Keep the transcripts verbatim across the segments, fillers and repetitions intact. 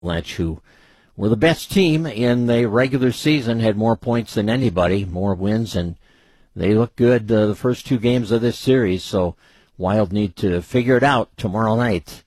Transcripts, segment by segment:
Avalanche, who were the best team in the regular season, had more points than anybody, more wins, and they look good uh, the first two games of this series. So Wild need to figure it out tomorrow night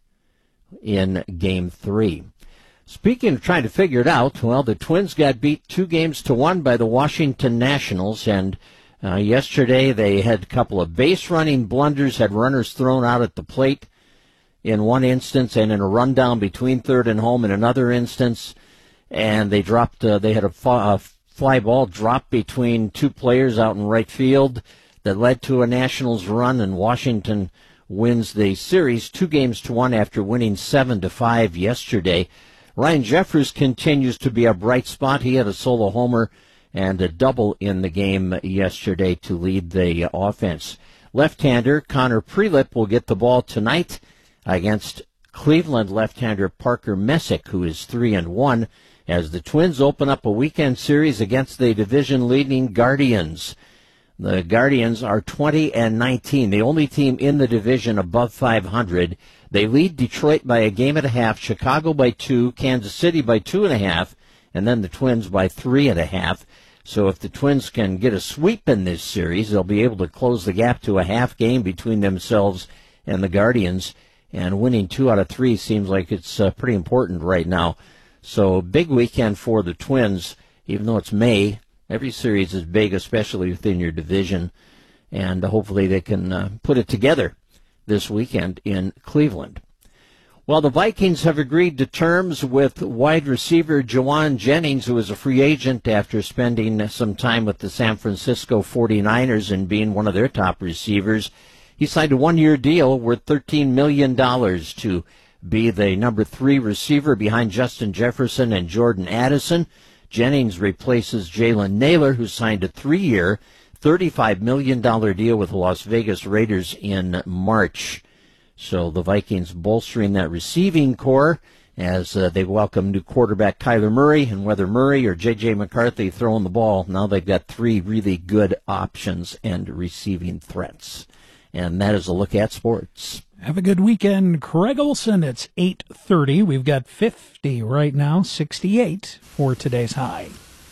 in Game three. Speaking of trying to figure it out, well, the Twins got beat two games to one by the Washington Nationals, and uh, yesterday they had a couple of base-running blunders, had runners thrown out at the plate in one instance, and in a rundown between third and home in another instance, and they dropped. Uh, they had a, fa- a fly ball drop between two players out in right field that led to a Nationals run, and Washington wins the series two games to one after winning seven to five yesterday. Ryan Jeffers continues to be a bright spot. He had a solo homer and a double in the game yesterday to lead the offense. Left-hander Connor Prelip will get the ball tonight against Cleveland left-hander Parker Messick, who is three and one, as the Twins open up a weekend series against the division-leading Guardians. The Guardians are twenty and nineteen, the only team in the division above five hundred. They lead Detroit by a game and a half, Chicago by two, Kansas City by two and a half, and then the Twins by three and a half. So if the Twins can get a sweep in this series, they'll be able to close the gap to a half game between themselves and the Guardians. And winning two out of three seems like it's uh, pretty important right now. So big weekend for the Twins, even though it's May. Every series is big, especially within your division. And hopefully they can uh, put it together this weekend in Cleveland. Well, the Vikings have agreed to terms with wide receiver Jauan Jennings, who is a free agent after spending some time with the San Francisco forty-niners and being one of their top receivers. He signed a one-year deal worth thirteen million dollars to be the number three receiver behind Justin Jefferson and Jordan Addison. Jennings replaces Jalen Naylor, who signed a three-year, thirty-five million dollars deal with the Las Vegas Raiders in March. So the Vikings bolstering that receiving core as uh, they welcome new quarterback Kyler Murray, and whether Murray or J J McCarthy throwing the ball, now they've got three really good options and receiving threats. And that is a look at sports. Have a good weekend, Craig Olson. It's eight thirty. We've got fifty right now, sixty-eight for today's high.